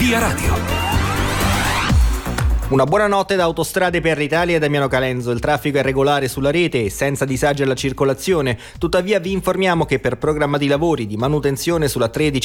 Via Radio. Una buona notte da Autostrade per l'Italia e Damiano Calenzo. Il traffico è regolare sulla rete e senza disagi alla circolazione. Tuttavia vi informiamo che per programma di lavori di manutenzione sulla 13